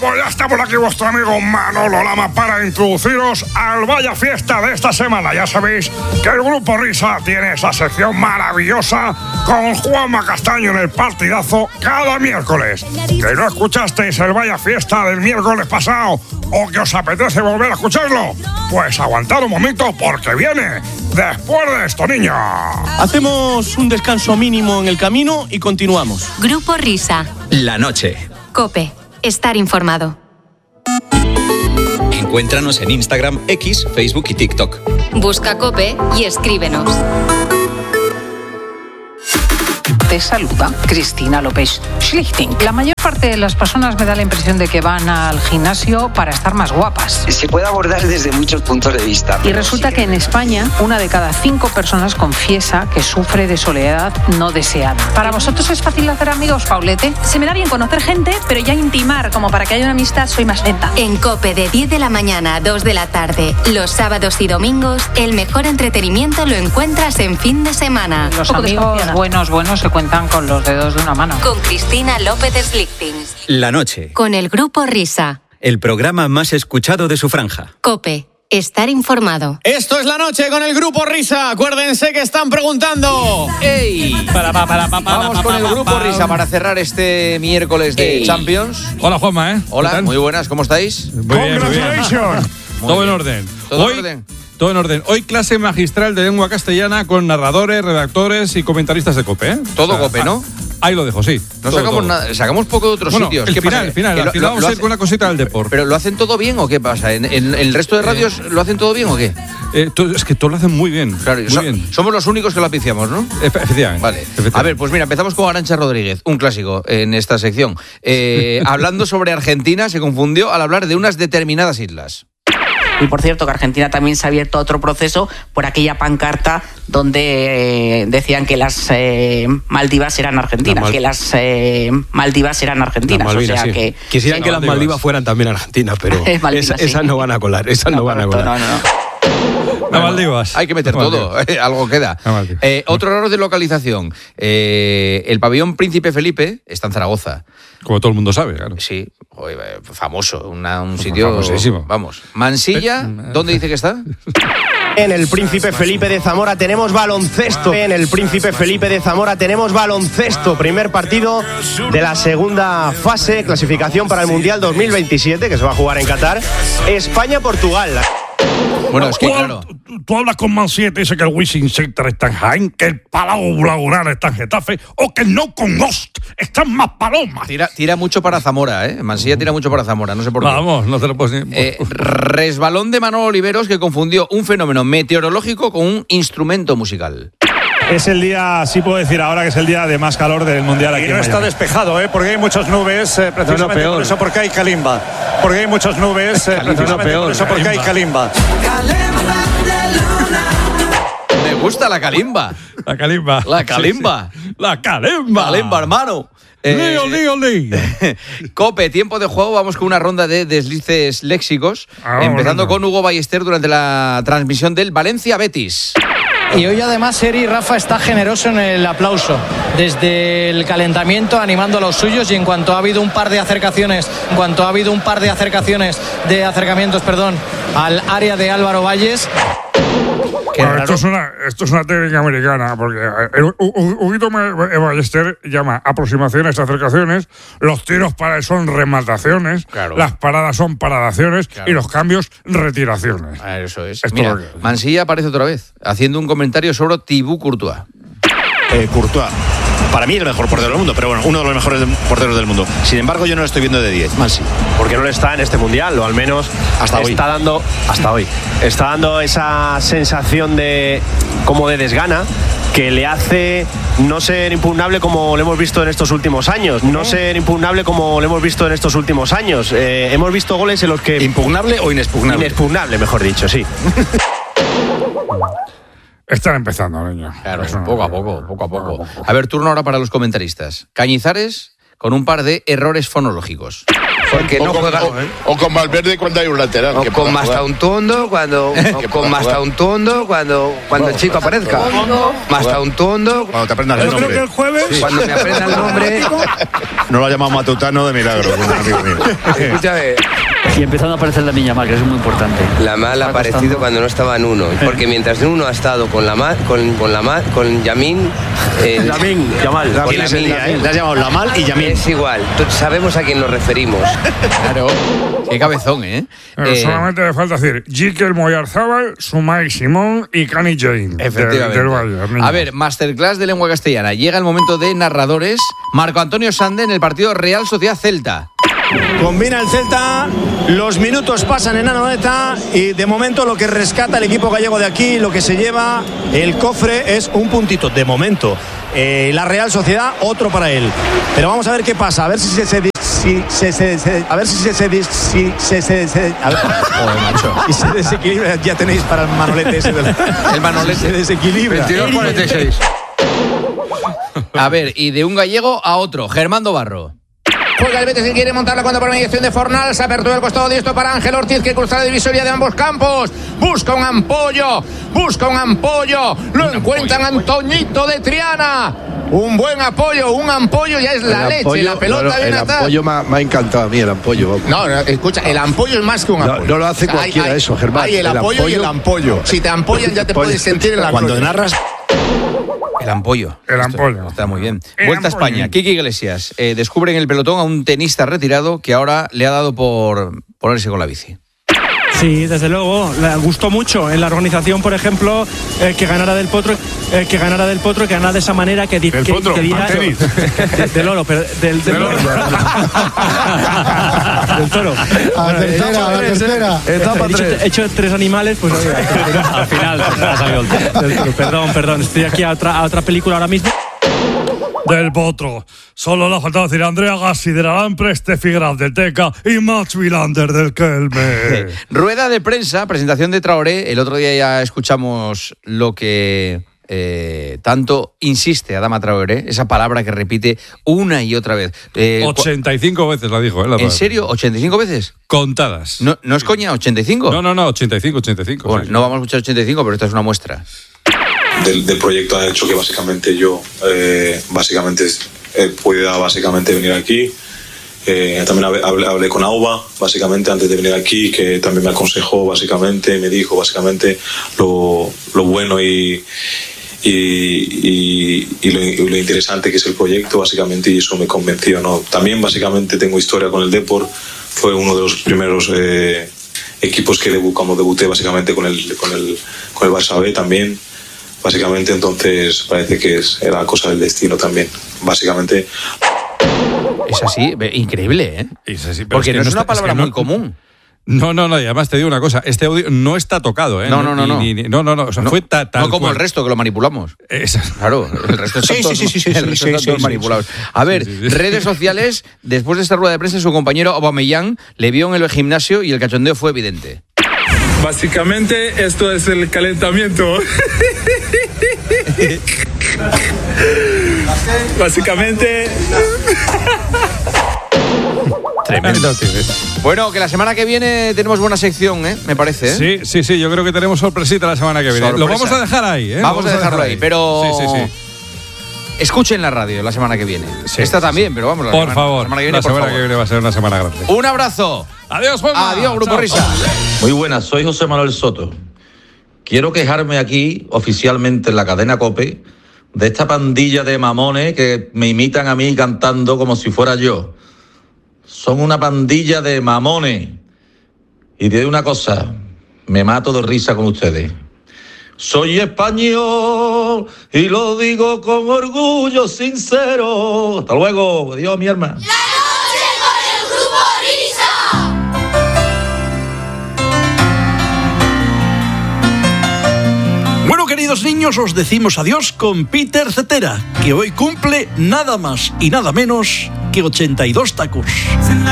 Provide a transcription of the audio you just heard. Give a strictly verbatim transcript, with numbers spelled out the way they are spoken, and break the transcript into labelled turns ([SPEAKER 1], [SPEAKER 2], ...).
[SPEAKER 1] pues ya está por aquí vuestro amigo Manolo Lama para introduciros al Vaya Fiesta de esta semana. Ya sabéis que el Grupo Risa tiene esa sección maravillosa con Juanma Castaño en el partidazo cada miércoles. ¿Que no escuchasteis el Vaya Fiesta del miércoles pasado o que os apetece volver a escucharlo? Pues aguantad un momento porque viene después de esto, niños.
[SPEAKER 2] Hacemos un descanso mínimo en el camino y continuamos.
[SPEAKER 3] Grupo Risa.
[SPEAKER 4] La noche.
[SPEAKER 3] COPE. Estar informado.
[SPEAKER 4] Encuéntranos en Instagram, X, Facebook y TikTok.
[SPEAKER 3] Busca COPE y escríbenos.
[SPEAKER 5] Te saluda Cristina López Schlichting. La mayor parte de las personas me da la impresión de que van al gimnasio para estar más guapas.
[SPEAKER 6] Se puede abordar desde muchos puntos de vista.
[SPEAKER 5] Y resulta que en España una de cada cinco personas confiesa que sufre de soledad no deseada. ¿Para vosotros es fácil hacer amigos, Paulete?
[SPEAKER 7] Se me da bien conocer gente, pero ya intimar como para que haya una amistad soy más lenta.
[SPEAKER 3] En COPE de diez de la mañana a dos de la tarde, los sábados y domingos, el mejor entretenimiento lo encuentras en fin de semana.
[SPEAKER 5] Los amigos buenos, buenos se cuentan con los dedos de una mano.
[SPEAKER 3] Con Cristina López Schlichting.
[SPEAKER 4] La noche.
[SPEAKER 3] Con el Grupo Risa.
[SPEAKER 4] El programa más escuchado de su franja.
[SPEAKER 3] COPE. Estar informado.
[SPEAKER 2] Esto es La Noche con el Grupo Risa. Acuérdense que están preguntando.
[SPEAKER 8] ¡Ey!
[SPEAKER 2] Para, para, para, para,
[SPEAKER 8] Vamos con el Grupo Risa para cerrar este miércoles de
[SPEAKER 2] Ey.
[SPEAKER 8] Champions.
[SPEAKER 9] Hola, Juanma, ¿eh?
[SPEAKER 8] Hola, muy buenas, ¿cómo estáis?
[SPEAKER 9] Muy bien, muy bien.
[SPEAKER 1] Congratulations.
[SPEAKER 9] Todo en orden.
[SPEAKER 8] ¿Todo
[SPEAKER 9] Hoy,
[SPEAKER 8] en orden?
[SPEAKER 9] Todo en orden. Hoy clase magistral de lengua castellana con narradores, redactores y comentaristas de COPE, ¿eh?
[SPEAKER 8] Todo
[SPEAKER 9] O sea,
[SPEAKER 8] COPE, ¿no?
[SPEAKER 9] Ahí lo dejo, sí.
[SPEAKER 8] No
[SPEAKER 9] todo,
[SPEAKER 8] sacamos
[SPEAKER 9] todo.
[SPEAKER 8] nada, sacamos poco de otros
[SPEAKER 9] Bueno,
[SPEAKER 8] sitios.
[SPEAKER 9] el
[SPEAKER 8] ¿Qué
[SPEAKER 9] final,
[SPEAKER 8] pasa?
[SPEAKER 9] el final.
[SPEAKER 8] ¿Que
[SPEAKER 9] Al
[SPEAKER 8] lo-
[SPEAKER 9] final
[SPEAKER 8] lo-
[SPEAKER 9] vamos
[SPEAKER 8] lo
[SPEAKER 9] a ir
[SPEAKER 8] hace-
[SPEAKER 9] con una cosita del deporte.
[SPEAKER 8] ¿Pero lo hacen todo bien o qué pasa? ¿En, en- en el resto de radios lo hacen todo bien o qué?
[SPEAKER 9] Eh, todo- es que todo lo hacen muy bien.
[SPEAKER 8] Claro,
[SPEAKER 9] muy
[SPEAKER 8] so-
[SPEAKER 9] bien.
[SPEAKER 8] somos los únicos que lo apreciamos, ¿no?
[SPEAKER 9] Efe- Efectivamente.
[SPEAKER 8] Vale.
[SPEAKER 9] efectivamente.
[SPEAKER 8] A ver, pues mira, empezamos con Arantxa Rodríguez, un clásico en esta sección. Eh, hablando sobre Argentina, se confundió al hablar de unas determinadas islas.
[SPEAKER 10] Y por cierto que Argentina también se ha abierto otro proceso por aquella pancarta donde eh, decían que las eh, Maldivas eran argentinas,
[SPEAKER 11] Las Mal-
[SPEAKER 10] que las eh, Maldivas eran argentinas.
[SPEAKER 11] Las Malvinas,
[SPEAKER 10] o sea
[SPEAKER 11] sí.
[SPEAKER 10] que
[SPEAKER 11] Quisieran
[SPEAKER 10] sí,
[SPEAKER 11] que las Maldivas fueran también argentinas, pero
[SPEAKER 10] Es Malvinas,
[SPEAKER 11] esa-
[SPEAKER 10] sí.
[SPEAKER 11] esas no van a colar, esas no,
[SPEAKER 10] No,
[SPEAKER 11] van a
[SPEAKER 10] correcto,
[SPEAKER 11] colar.
[SPEAKER 10] no, no, no.
[SPEAKER 9] Las Maldivas.
[SPEAKER 8] Hay que meter
[SPEAKER 9] Las
[SPEAKER 8] todo,
[SPEAKER 9] Maldivas.
[SPEAKER 8] eh, algo queda.
[SPEAKER 9] Las Maldivas.
[SPEAKER 8] Eh, otro error de localización. Eh, el pabellón Príncipe Felipe está en Zaragoza.
[SPEAKER 9] Como todo el mundo sabe, claro.
[SPEAKER 8] Sí, joder, eh, famoso, una- un sitio...
[SPEAKER 9] famosísimo.
[SPEAKER 8] Vamos. Mansilla, ¿dónde dice que está?
[SPEAKER 12] En el Príncipe Felipe de Zamora tenemos baloncesto. En el Príncipe Felipe de Zamora tenemos baloncesto. Primer partido de la segunda fase, clasificación para el Mundial dos mil veintisiete, que se va a jugar en Qatar. España-Portugal.
[SPEAKER 8] Bueno, es que
[SPEAKER 1] Tú,
[SPEAKER 8] claro...
[SPEAKER 1] tú- tú hablas con Mancilla y te dice que el Wizzing Center está en Jaén, que el Palau Blaugrana está en Getafe, o que no con Ost están más palomas.
[SPEAKER 8] Tira, tira mucho para Zamora, ¿eh? Mansilla tira mucho para Zamora, no sé por qué.
[SPEAKER 9] Vamos, no te lo puedes ni...
[SPEAKER 8] Eh, resbalón de Manolo Oliveros que confundió un fenómeno meteorológico con un instrumento musical.
[SPEAKER 13] Es el día, sí puedo decir ahora que es el día de más calor del Mundial aquí
[SPEAKER 14] Y no
[SPEAKER 13] en
[SPEAKER 14] está
[SPEAKER 13] Miami.
[SPEAKER 14] despejado, ¿eh? Porque hay muchas nubes, eh, precisamente
[SPEAKER 11] No, no, peor.
[SPEAKER 14] por eso porque hay calimba. Porque hay muchas nubes, eh,
[SPEAKER 11] Calimba,
[SPEAKER 14] precisamente
[SPEAKER 11] peor,
[SPEAKER 14] por eso porque hay calimba.
[SPEAKER 8] Me gusta la calimba.
[SPEAKER 9] La calimba.
[SPEAKER 8] La calimba.
[SPEAKER 9] Sí, sí. La calimba.
[SPEAKER 8] Calimba, hermano. Eh,
[SPEAKER 9] Lío, lío, lío.
[SPEAKER 8] Cope, tiempo de juego, vamos con una ronda de deslices léxicos,
[SPEAKER 1] Ah, vamos,
[SPEAKER 8] empezando
[SPEAKER 1] venga.
[SPEAKER 8] con Hugo Ballester durante la transmisión del Valencia-Betis.
[SPEAKER 15] Y hoy además Eri Rafa está generoso en el aplauso, desde el calentamiento animando a los suyos, y en cuanto ha habido un par de acercaciones, en cuanto ha habido un par de acercaciones, de acercamientos, perdón, al área de Álvaro Valles.
[SPEAKER 1] Bueno, esto, es una, esto es una técnica americana, porque eh, Hu- Hu- Huguito Ma- Ballester llama aproximaciones, acercaciones, los tiros para él son remataciones,
[SPEAKER 8] Claro.
[SPEAKER 1] las paradas son paradaciones
[SPEAKER 8] Claro.
[SPEAKER 1] y los cambios retiraciones.
[SPEAKER 8] Ah, Eso es.
[SPEAKER 1] Esto
[SPEAKER 8] Mira,
[SPEAKER 1] lo que-
[SPEAKER 8] Mansilla aparece otra vez, haciendo un comentario sobre Thibaut Courtois.
[SPEAKER 16] Eh, Courtois. Para mí el mejor portero del mundo, pero bueno, uno de los mejores de- porteros del mundo. Sin embargo, yo no lo estoy viendo de diez. Mal sí.
[SPEAKER 12] Porque no lo está en este Mundial, o al menos
[SPEAKER 16] Hasta hoy.
[SPEAKER 12] está dando, hasta hoy, está dando esa sensación de como de desgana que le hace no ser impugnable como lo hemos visto en estos últimos años. No ser impugnable como lo hemos visto en estos últimos años. Eh, hemos visto goles en los que...
[SPEAKER 16] ¿Impugnable o inexpugnable?
[SPEAKER 12] Inexpugnable, mejor dicho, sí.
[SPEAKER 1] Están empezando, niño.
[SPEAKER 8] Claro,
[SPEAKER 1] Eso no-
[SPEAKER 8] poco a poco, poco a poco. A ver, turno ahora para los comentaristas. Cañizares con un par de errores fonológicos.
[SPEAKER 17] Porque no
[SPEAKER 18] o, con,
[SPEAKER 17] juega,
[SPEAKER 18] o, o con Valverde cuando hay un lateral.
[SPEAKER 17] O
[SPEAKER 18] que
[SPEAKER 17] con Mastauntondo cuando o con Mastauntondo cuando cuando el chico aparezca. Mastauntondo
[SPEAKER 16] cuando te aprendas el
[SPEAKER 17] Yo
[SPEAKER 16] nombre.
[SPEAKER 17] creo que el jueves sí. Cuando me aprenda el nombre.
[SPEAKER 16] No lo ha llamado Matutano de milagro, un amigo mío.
[SPEAKER 17] Escúchame.
[SPEAKER 19] Y empezando a aparecer la Miña Mal, que es muy importante.
[SPEAKER 17] La Mal ha aparecido cuando no estaba en uno, porque mientras uno ha estado con la Mal, con, con la Mal, con Yamin, eh,
[SPEAKER 12] Yamin, Yamal.
[SPEAKER 17] Con
[SPEAKER 12] ¿Quién es el día, eh? Le has llamado la Mal y Yamin.
[SPEAKER 17] Es igual, sabemos a quién nos referimos.
[SPEAKER 8] Claro. Qué cabezón, ¿eh?
[SPEAKER 1] Pero
[SPEAKER 8] eh
[SPEAKER 1] solamente le falta decir Jikel Moyarzábal, Sumay Simón y Cani Jane.
[SPEAKER 8] Efectivamente.
[SPEAKER 1] Del, del Bayern,
[SPEAKER 8] a ver, masterclass de lengua castellana. Llega el momento de narradores. Marco Antonio Sande en el partido Real Sociedad Celta.
[SPEAKER 20] Combina el Celta, los minutos pasan en Anoeta y de momento lo que rescata el equipo gallego de aquí, lo que se lleva el cofre es un puntito, de momento. Eh, la Real Sociedad, otro para él. Pero vamos a ver qué pasa, a ver si se... se si se, se, se a ver si se, se si se, se, se a ver, joder, macho. Y se desequilibra, ya tenéis para el manolete ese del,
[SPEAKER 8] el manolete
[SPEAKER 20] se desequilibra.
[SPEAKER 8] veintidós cuarenta y seis. A ver, y de un gallego a otro, Germando Barro.
[SPEAKER 21] Juega el Betis y quiere montarla cuando por mediación de Fornals. Apertura del costado diestro para Ángel Ortiz, que cruza la divisoria de ambos campos. Busca un ampollo, busca un ampollo. Lo un encuentran ampollo, Antoñito de Triana. Un buen apoyo, un ampollo ya es la el leche. Ampollo, la pelota
[SPEAKER 18] no, no,
[SPEAKER 21] viene
[SPEAKER 18] el
[SPEAKER 21] atrás.
[SPEAKER 18] ampollo me ha, me ha encantado a mí, el ampollo. Vamos.
[SPEAKER 21] No, no, escucha, el ampollo es más que un ampollo.
[SPEAKER 18] No, no lo hace o sea, cualquiera hay, eso, Germán.
[SPEAKER 21] Hay el, el apoyo, apoyo y el ampollo. Si te ampollan ya te puedes sentir en la
[SPEAKER 8] Cuando
[SPEAKER 21] gloria.
[SPEAKER 8] narras... El ampollo.
[SPEAKER 1] El ampollo.
[SPEAKER 8] Está muy bien.
[SPEAKER 1] El
[SPEAKER 8] Vuelta
[SPEAKER 1] ampollo.
[SPEAKER 8] a España. Kiki Iglesias. Eh, descubre en el pelotón a un tenista retirado que ahora le ha dado por ponerse con la bici.
[SPEAKER 22] Sí, desde luego, le gustó mucho en la organización, por ejemplo, eh, que ganara del Potro, eh, que ganara del Potro, que ganara de esa manera que, di,
[SPEAKER 1] del
[SPEAKER 22] que,
[SPEAKER 1] potro,
[SPEAKER 22] que diera
[SPEAKER 1] tenis.
[SPEAKER 22] De, del oro, pero del, del, del oro. Del toro.
[SPEAKER 23] A la tercera, a la tercera.
[SPEAKER 22] Etapa tres. He hecho tres animales, pues al final ha salido el toro. Perdón, perdón, estoy aquí a otra, a otra película ahora mismo.
[SPEAKER 1] Del Potro. Solo le ha faltado decir Andrea Gassi de la Preste Figueras del Teca y Max Wilander del Kelme.
[SPEAKER 8] Rueda de prensa, presentación de Traoré. El otro día ya escuchamos lo que eh, tanto insiste Adama Traoré, esa palabra que repite una y otra vez. Eh,
[SPEAKER 9] ochenta y cinco veces la dijo, ¿eh? La
[SPEAKER 8] ¿En serio? ¿ochenta y cinco veces?
[SPEAKER 9] Contadas.
[SPEAKER 8] ¿No, no es coña? ¿ochenta y cinco?
[SPEAKER 9] No, no, no, ochenta y cinco, ochenta y cinco.
[SPEAKER 8] Bueno,
[SPEAKER 9] sí, sí.
[SPEAKER 8] no vamos a escuchar ochenta y cinco, pero esta es una muestra.
[SPEAKER 24] Del, del proyecto ha hecho que básicamente yo eh, básicamente eh, pueda básicamente venir aquí. Eh, también hablé, hablé con Auba básicamente antes de venir aquí, que también me aconsejó básicamente, me dijo básicamente lo, lo bueno y, y, y, y, lo, y lo interesante que es el proyecto básicamente, y eso me convenció, ¿no? También básicamente tengo historia con el Depor, fue uno de los primeros eh, equipos que debu, como debuté básicamente con el, con el, con el Barça B también. Básicamente, entonces parece que es, era cosa del destino también. Básicamente.
[SPEAKER 8] Es así, increíble, ¿eh?
[SPEAKER 9] Es así,
[SPEAKER 8] porque
[SPEAKER 9] es
[SPEAKER 8] no es
[SPEAKER 9] está,
[SPEAKER 8] una palabra
[SPEAKER 9] es que no,
[SPEAKER 8] muy común.
[SPEAKER 9] No, no, no, y además te digo una cosa, este audio no está tocado, ¿eh?
[SPEAKER 8] No, no, no.
[SPEAKER 9] Ni,
[SPEAKER 8] no.
[SPEAKER 9] ni, ni, no, no, no, o sea,
[SPEAKER 8] no,
[SPEAKER 9] fue ta, tal
[SPEAKER 8] No como
[SPEAKER 9] cual.
[SPEAKER 8] el resto, que lo manipulamos.
[SPEAKER 9] Esa.
[SPEAKER 8] Claro, el resto están
[SPEAKER 9] Sí,
[SPEAKER 8] todos,
[SPEAKER 9] sí, sí, sí,
[SPEAKER 8] el
[SPEAKER 9] sí,
[SPEAKER 8] resto
[SPEAKER 9] sí,
[SPEAKER 8] están
[SPEAKER 9] sí,
[SPEAKER 8] todos
[SPEAKER 9] sí,
[SPEAKER 8] manipulados.
[SPEAKER 9] sí.
[SPEAKER 8] A ver,
[SPEAKER 9] Sí, sí, sí.
[SPEAKER 8] redes sociales, después de esta rueda de prensa, su compañero Aubameyang le vio en el gimnasio y el cachondeo fue evidente.
[SPEAKER 25] Básicamente esto es el calentamiento. Básicamente.
[SPEAKER 8] Tremendo, tío. Bueno, que la semana que viene tenemos buena sección, ¿eh? Me parece, ¿eh?
[SPEAKER 9] Sí, sí, sí, yo creo que tenemos sorpresita la semana que viene.
[SPEAKER 8] Sorpresa.
[SPEAKER 9] Lo vamos a dejar ahí, ¿eh?
[SPEAKER 8] Vamos, vamos a dejarlo ahí, ahí, pero...
[SPEAKER 9] Sí, sí, sí.
[SPEAKER 8] Escuchen la radio la semana que viene.
[SPEAKER 9] Sí,
[SPEAKER 8] Esta
[SPEAKER 9] sí,
[SPEAKER 8] también,
[SPEAKER 9] sí.
[SPEAKER 8] pero vamos. La
[SPEAKER 9] por
[SPEAKER 8] semana,
[SPEAKER 9] favor,
[SPEAKER 8] la semana que viene,
[SPEAKER 9] la
[SPEAKER 8] por
[SPEAKER 9] semana
[SPEAKER 8] favor.
[SPEAKER 9] que viene va a ser una semana grande.
[SPEAKER 8] Un abrazo.
[SPEAKER 9] Adiós, Juanma.
[SPEAKER 8] Adiós, Grupo
[SPEAKER 9] Chao.
[SPEAKER 8] Risa.
[SPEAKER 26] Muy buenas, soy José Manuel Soto. Quiero quejarme aquí, oficialmente en la cadena COPE, de esta pandilla de mamones que me imitan a mí cantando como si fuera yo. Son una pandilla de mamones. Y diré una cosa, me mato de risa con ustedes. Soy español y lo digo con orgullo sincero. Hasta luego, adiós, mi hermano.
[SPEAKER 27] Bueno, queridos niños, os decimos adiós con Peter Cetera, que hoy cumple nada más y nada menos que ochenta y dos tacos.